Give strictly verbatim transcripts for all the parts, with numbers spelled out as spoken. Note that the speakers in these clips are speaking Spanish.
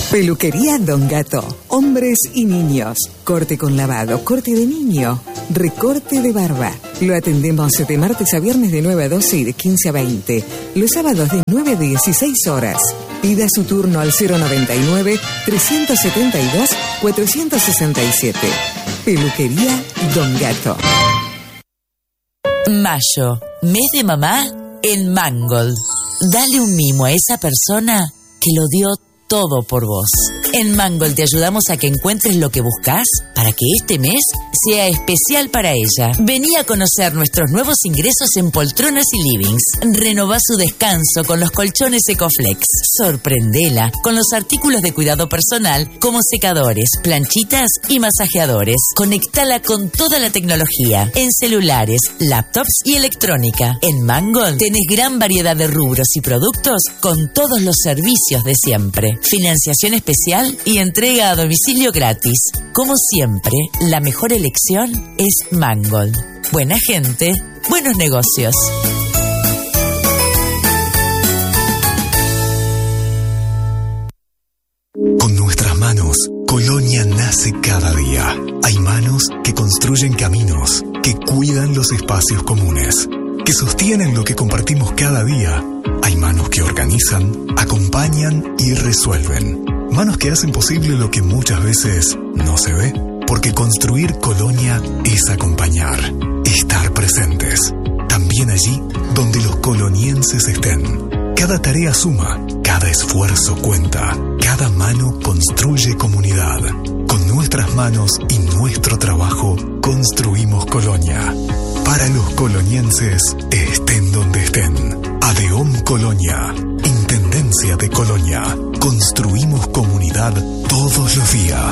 Peluquería Don Gato. Hombres y niños. Corte con lavado, corte de niño, recorte de barba. Lo atendemos de martes a viernes de nueve a doce y de quince a veinte. Los sábados de nueve a dieciséis horas. Pida su turno al cero noventa y nueve, trescientos setenta y dos, cuatrocientos sesenta y siete. Peluquería Don Gato. Mayo, mes de mamá en Mangold. Dale un mimo a esa persona que lo dio todo por vos. En Mangold te ayudamos a que encuentres lo que buscas para que este mes sea especial para ella. Vení a conocer nuestros nuevos ingresos en poltronas y livings. Renová su descanso con los colchones Ecoflex. Sorprendela con los artículos de cuidado personal como secadores, planchitas y masajeadores. Conectala con toda la tecnología en celulares, laptops y electrónica. En Mangold tenés gran variedad de rubros y productos con todos los servicios de siempre. Financiación especial y entrega a domicilio gratis. Como siempre, la mejor elección es Mangold. Buena gente, buenos negocios. Con nuestras manos, Colonia nace cada día. Hay manos que construyen caminos, que cuidan los espacios comunes, que sostienen lo que compartimos cada día. Hay manos que organizan, acompañan y resuelven. Manos que hacen posible lo que muchas veces no se ve. Porque construir Colonia es acompañar, estar presentes. También allí donde los colonienses estén. Cada tarea suma, cada esfuerzo cuenta. Cada mano construye comunidad. Con nuestras manos y nuestro trabajo construimos Colonia. Para los colonienses, estén donde estén. ADEOM Colonia, Intendencia de Colonia. Construimos comunidad todos los días.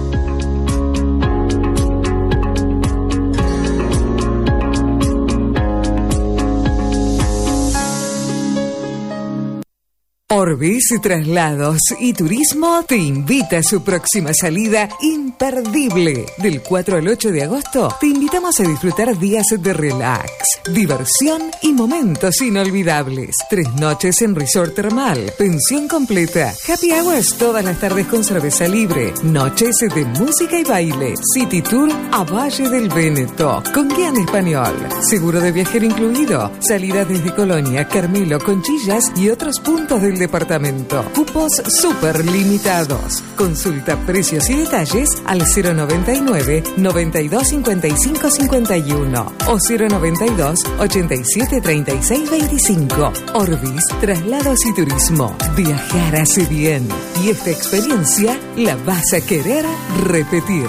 Orbis Traslados y Turismo te invita a su próxima salida imperdible. Del cuatro al ocho de agosto te invitamos a disfrutar días de relax, diversión y momentos inolvidables. Tres noches en resort termal, pensión completa, happy hours todas las tardes con cerveza libre, noches de música y baile, city tour a Valle del Véneto, con guía en español, seguro de viajero incluido, salida desde Colonia, Carmelo, Conchillas y otros puntos del departamento. Cupos súper limitados. Consulta precios y detalles al cero noventa y nueve, noventa y dos, cincuenta y cinco, cincuenta y uno o cero noventa y dos, ochenta y siete, treinta y seis, veinticinco. Orbis Traslados y Turismo. Viajar hace bien y esta experiencia la vas a querer repetir.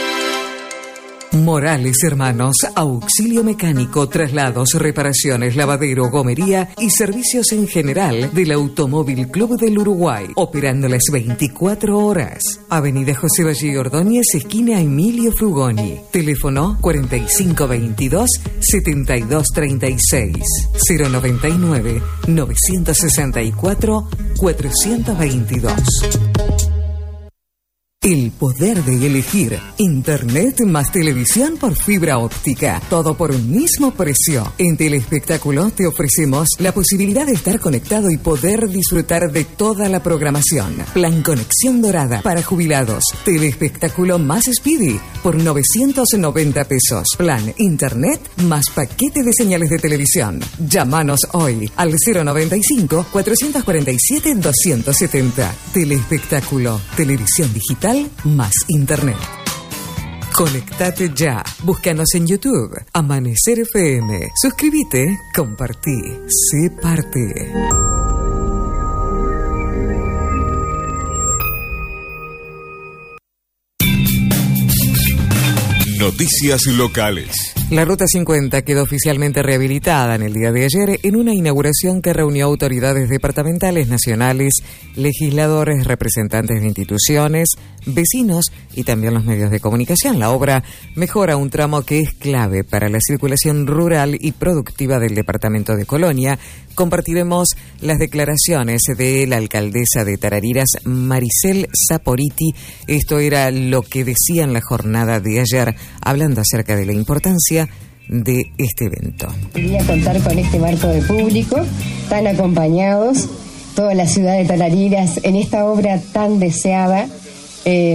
Morales Hermanos, auxilio mecánico, traslados, reparaciones, lavadero, gomería y servicios en general del Automóvil Club del Uruguay, operando las veinticuatro horas. Avenida José Valle Ordóñez, esquina Emilio Frugoni. Teléfono cuarenta y cinco veintidós, setenta y dos treinta y seis, cero noventa y nueve, novecientos sesenta y cuatro, cuatrocientos veintidós. El poder de elegir. Internet más televisión por fibra óptica. Todo por un mismo precio. En Telespectáculo te ofrecemos la posibilidad de estar conectado y poder disfrutar de toda la programación. Plan Conexión Dorada para jubilados. Telespectáculo más Speedy por novecientos noventa pesos. Plan Internet más paquete de señales de televisión. Llámanos hoy al cero noventa y cinco, cuatrocientos cuarenta y siete, doscientos setenta. Telespectáculo. Televisión digital más internet. Conectate ya. Búscanos en YouTube. Amanecer F M. Suscríbete, compartí, sé parte. Noticias locales. La Ruta cincuenta quedó oficialmente rehabilitada en el día de ayer en una inauguración que reunió autoridades departamentales, nacionales, legisladores, representantes de instituciones, vecinos y también los medios de comunicación. La obra mejora un tramo que es clave para la circulación rural y productiva del departamento de Colonia. Compartiremos las declaraciones de la alcaldesa de Tarariras, Maricel Saporiti. Esto era lo que decía en la jornada de ayer, hablando acerca de la importancia de este evento. Quería contar con este marco de público, tan acompañados toda la ciudad de Tarariras en esta obra tan deseada. Eh,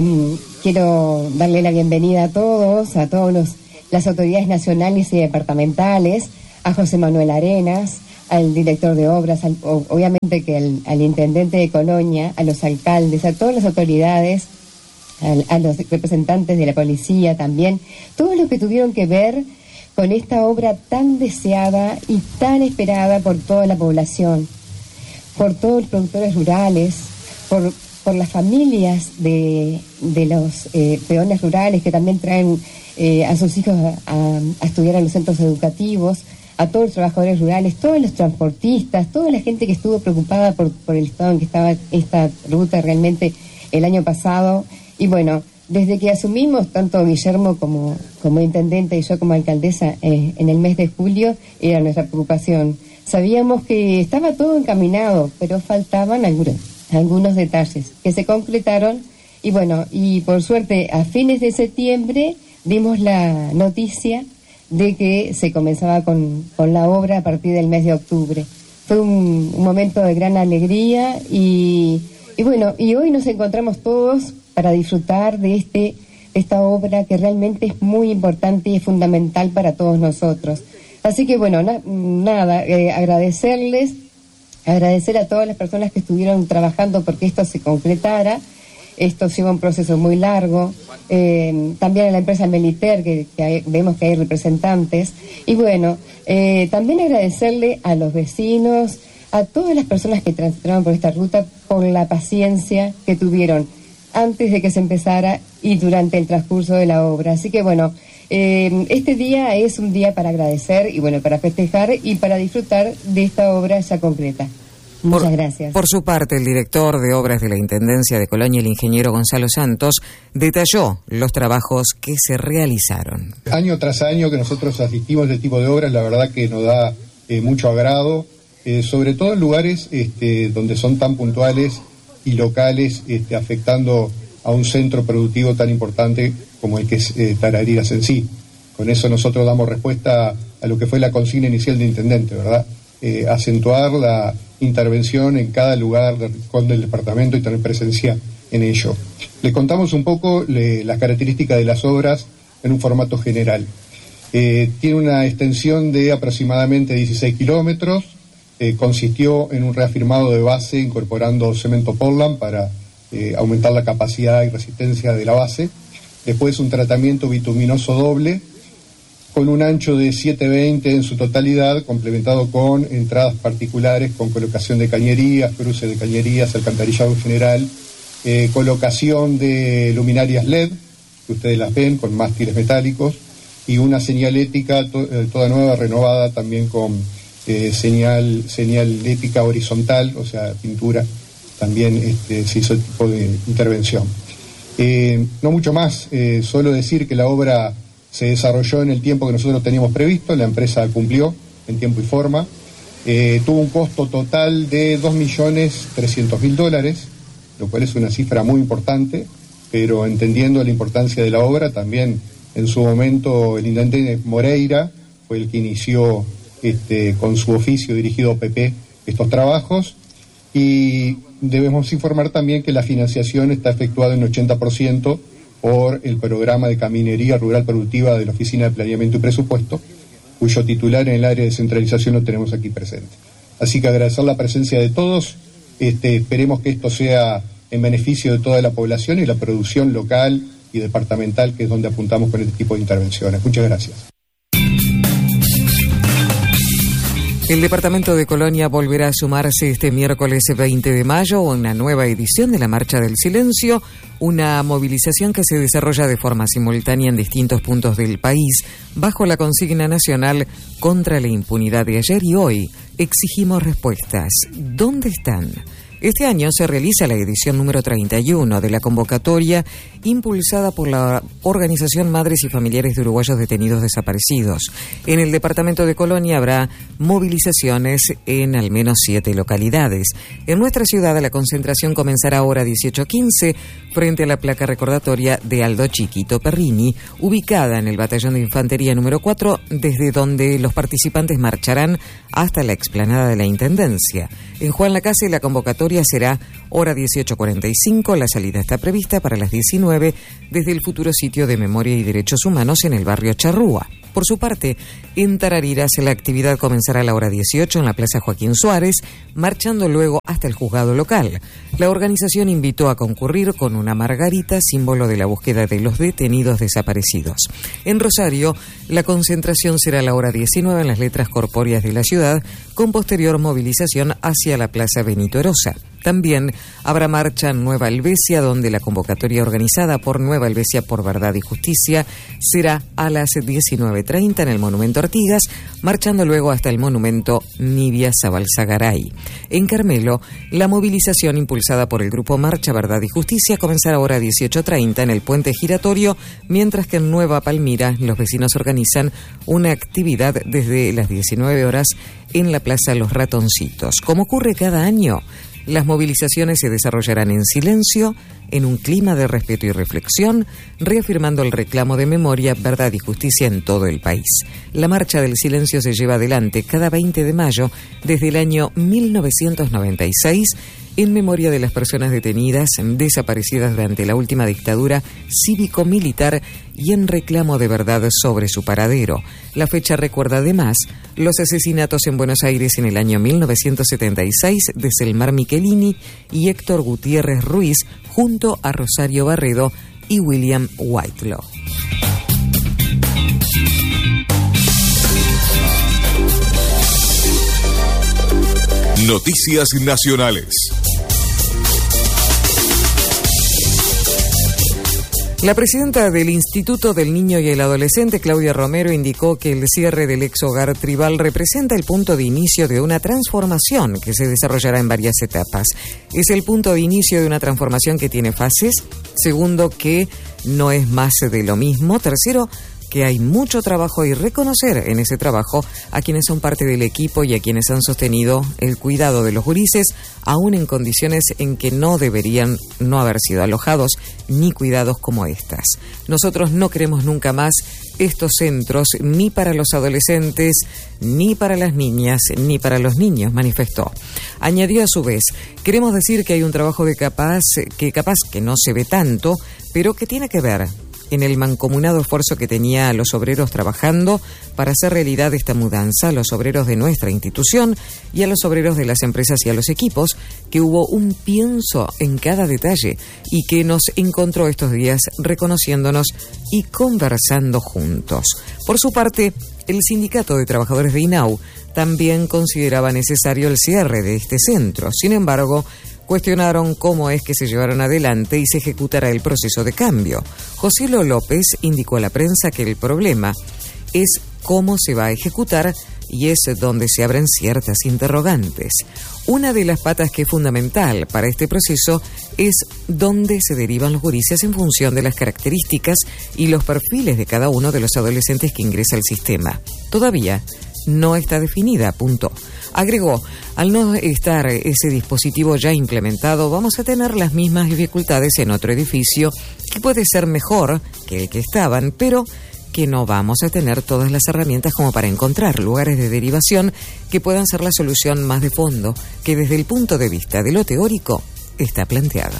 quiero darle la bienvenida a todos, a todos los, las autoridades nacionales y departamentales, a José Manuel Arenas, al director de obras, al, obviamente que al, al intendente de Colonia, a los alcaldes, a todas las autoridades, a, a los representantes de la policía también, todos los que tuvieron que ver con esta obra tan deseada y tan esperada por toda la población, por todos los productores rurales, por, por las familias de, de los eh, peones rurales que también traen eh, a sus hijos a, a, a estudiar a los centros educativos, a todos los trabajadores rurales, todos los transportistas, toda la gente que estuvo preocupada por, por el estado en que estaba esta ruta realmente el año pasado. Y bueno, desde que asumimos, tanto Guillermo como, como intendente y yo como alcaldesa, eh, en el mes de julio, era nuestra preocupación. Sabíamos que estaba todo encaminado, pero faltaban algunos, algunos detalles que se concretaron. Y bueno, y por suerte, a fines de septiembre dimos la noticia de que se comenzaba con, con la obra a partir del mes de octubre. Fue un, un momento de gran alegría y, y bueno, y hoy nos encontramos todos para disfrutar de este de esta obra que realmente es muy importante y es fundamental para todos nosotros. Así que bueno, na, nada, eh, agradecerles, agradecer a todas las personas que estuvieron trabajando porque esto se concretara. Esto lleva un proceso muy largo, eh, también a la empresa Meliter, que, que hay, vemos que hay representantes, y bueno, eh, también agradecerle a los vecinos, a todas las personas que transitaron por esta ruta, por la paciencia que tuvieron antes de que se empezara y durante el transcurso de la obra. Así que bueno, eh, este día es un día para agradecer y bueno, para festejar y para disfrutar de esta obra ya concreta. Muchas por, gracias. Por su parte, el director de obras de la Intendencia de Colonia, el ingeniero Gonzalo Santos, detalló los trabajos que se realizaron. Año tras año que nosotros asistimos a este tipo de obras, la verdad que nos da eh, mucho agrado, eh, sobre todo en lugares este, donde son tan puntuales y locales, este, afectando a un centro productivo tan importante como el que es eh, Tarariras en sí. Con eso nosotros damos respuesta a lo que fue la consigna inicial del intendente, ¿verdad? Eh, acentuar la intervención en cada lugar del rincón del departamento y tener presencia en ello. Les contamos un poco le, las características de las obras en un formato general. Eh, tiene una extensión de aproximadamente dieciséis kilómetros, eh, consistió en un reafirmado de base incorporando cemento Portland para eh, aumentar la capacidad y resistencia de la base, después un tratamiento bituminoso doble, con un ancho de siete veinte en su totalidad, complementado con entradas particulares, con colocación de cañerías, cruces de cañerías, alcantarillado en general, eh, colocación de luminarias L E D, que ustedes las ven, con mástiles metálicos, y una señalética to, eh, toda nueva, renovada, también con eh, señal, señalética horizontal, o sea, pintura, también este, se hizo el tipo de intervención. Eh, no mucho más, eh, solo decir que la obra se desarrolló en el tiempo que nosotros teníamos previsto, la empresa cumplió en tiempo y forma, eh, tuvo un costo total de dos millones trescientos mil dólares, lo cual es una cifra muy importante, pero entendiendo la importancia de la obra, también en su momento el intendente Moreira fue el que inició este, con su oficio dirigido a P P estos trabajos, y debemos informar también que la financiación está efectuada en ochenta por ciento por el programa de Caminería Rural Productiva de la Oficina de Planeamiento y Presupuesto, cuyo titular en el área de centralización lo tenemos aquí presente. Así que agradecer la presencia de todos, este, esperemos que esto sea en beneficio de toda la población y la producción local y departamental, que es donde apuntamos con este tipo de intervenciones. Muchas gracias. El departamento de Colonia volverá a sumarse este miércoles veinte de mayo a una nueva edición de la Marcha del Silencio, una movilización que se desarrolla de forma simultánea en distintos puntos del país, bajo la consigna nacional contra la impunidad de ayer y hoy. Exigimos respuestas. ¿Dónde están? Este año se realiza la edición número treinta y uno de la convocatoria impulsada por la Organización Madres y Familiares de Uruguayos Detenidos Desaparecidos. En el departamento de Colonia habrá movilizaciones en al menos siete localidades. En nuestra ciudad la concentración comenzará ahora dieciocho quince frente a la placa recordatoria de Aldo Chiquito Perrini, ubicada en el batallón de infantería número cuatro, desde donde los participantes marcharán hasta la explanada de la Intendencia. En Juan Lacase la convocatoria será hora dieciocho cuarenta y cinco, la salida está prevista para las diecinueve desde el futuro sitio de Memoria y Derechos Humanos en el barrio Charrúa. Por su parte, en Tarariras la actividad comenzará a la hora dieciocho en la Plaza Joaquín Suárez, marchando luego hasta el juzgado local. La organización invitó a concurrir con una margarita, símbolo de la búsqueda de los detenidos desaparecidos. En Rosario, la concentración será a la hora diecinueve en las letras corpóreas de la ciudad, con posterior movilización hacia la Plaza Benito Erosa. También habrá marcha en Nueva Helvecia, donde la convocatoria organizada por Nueva Helvecia por Verdad y Justicia será a las diecinueve treinta en el Monumento Artigas, marchando luego hasta el Monumento Nibia Zabalzagaray. En Carmelo, la movilización impulsada por el grupo Marcha Verdad y Justicia comenzará ahora a dieciocho treinta en el Puente Giratorio, mientras que en Nueva Palmira los vecinos organizan una actividad desde las diecinueve horas en la Plaza Los Ratoncitos. Como ocurre cada año, las movilizaciones se desarrollarán en silencio, en un clima de respeto y reflexión, reafirmando el reclamo de memoria, verdad y justicia en todo el país. La Marcha del Silencio se lleva adelante cada veinte de mayo desde el año mil novecientos noventa y seis en memoria de las personas detenidas, desaparecidas durante la última dictadura cívico-militar y en reclamo de verdad sobre su paradero. La fecha recuerda además los asesinatos en Buenos Aires en el año mil novecientos setenta y seis de Selmar Michelini y Héctor Gutiérrez Ruiz, junto a Rosario Barredo y William Whitelaw. Noticias nacionales. La presidenta del Instituto del Niño y el Adolescente, Claudia Romero, indicó que el cierre del ex hogar tribal representa el punto de inicio de una transformación que se desarrollará en varias etapas. Es el punto de inicio de una transformación que tiene fases. Segundo, que no es más de lo mismo. Tercero, que hay mucho trabajo y reconocer en ese trabajo a quienes son parte del equipo y a quienes han sostenido el cuidado de los gurises, aún en condiciones en que no deberían no haber sido alojados ni cuidados como estas. Nosotros no queremos nunca más estos centros ni para los adolescentes, ni para las niñas, ni para los niños, manifestó. Añadió a su vez, queremos decir que hay un trabajo de capaz, que capaz que no se ve tanto, pero que tiene que ver en el mancomunado esfuerzo que tenía a los obreros trabajando para hacer realidad esta mudanza, a los obreros de nuestra institución y a los obreros de las empresas y a los equipos, que hubo un pienso en cada detalle y que nos encontró estos días reconociéndonos y conversando juntos. Por su parte, el Sindicato de Trabajadores de INAU también consideraba necesario el cierre de este centro. Sin embargo, cuestionaron cómo es que se llevaron adelante y se ejecutará el proceso de cambio. Joselo López indicó a la prensa que el problema es cómo se va a ejecutar y es donde se abren ciertas interrogantes. Una de las patas que es fundamental para este proceso es dónde se derivan los gurises en función de las características y los perfiles de cada uno de los adolescentes que ingresa al sistema. Todavía no está definida, apuntó. Agregó, al no estar ese dispositivo ya implementado, vamos a tener las mismas dificultades en otro edificio que puede ser mejor que el que estaban, pero que no vamos a tener todas las herramientas como para encontrar lugares de derivación que puedan ser la solución más de fondo, que desde el punto de vista de lo teórico está planteado.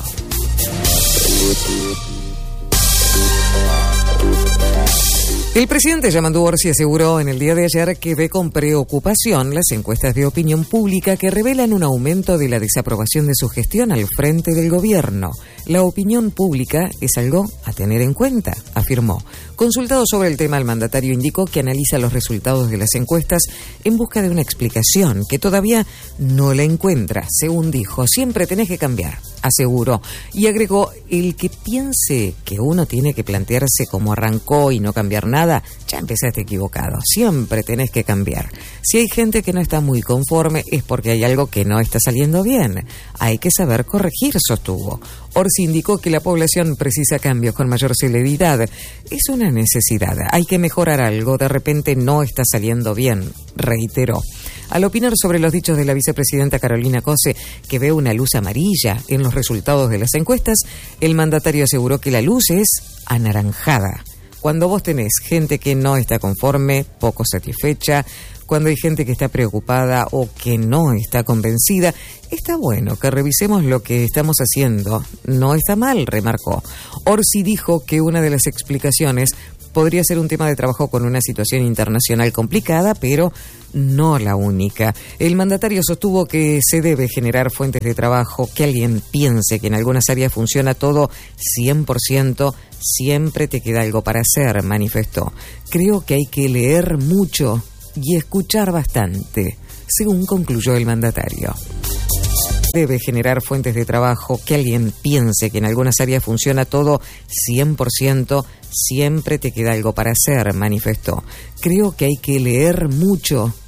El presidente Yamandu Orsi aseguró en el día de ayer que ve con preocupación las encuestas de opinión pública que revelan un aumento de la desaprobación de su gestión al frente del gobierno. La opinión pública es algo a tener en cuenta, afirmó. Consultado sobre el tema, el mandatario indicó que analiza los resultados de las encuestas en busca de una explicación que todavía no la encuentra. Según dijo, siempre tenés que cambiar. aseguró. Y agregó, el que piense que uno tiene que plantearse como arrancó y no cambiar nada, ya empezaste equivocado. Siempre tenés que cambiar. Si hay gente que no está muy conforme, es porque hay algo que no está saliendo bien. Hay que saber corregir, sostuvo. Orsi indicó que la población precisa cambios con mayor celeridad. Es una necesidad. Hay que mejorar algo. De repente no está saliendo bien, reiteró. Al opinar sobre los dichos de la vicepresidenta Carolina Cose, que ve una luz amarilla en los resultados de las encuestas, el mandatario aseguró que la luz es anaranjada. Cuando vos tenés gente que no está conforme, poco satisfecha, cuando hay gente que está preocupada o que no está convencida, está bueno que revisemos lo que estamos haciendo. No está mal, remarcó. Orsi dijo que una de las explicaciones podría ser un tema de trabajo con una situación internacional complicada, pero no la única. El mandatario sostuvo que se debe generar fuentes de trabajo, que alguien piense que en algunas áreas funciona todo cien por ciento, siempre te queda algo para hacer, manifestó. Creo que hay que leer mucho y escuchar bastante, según concluyó el mandatario. Debe generar fuentes de trabajo, que alguien piense que en algunas áreas funciona todo cien por ciento, siempre te queda algo para hacer, manifestó. Creo que hay que leer mucho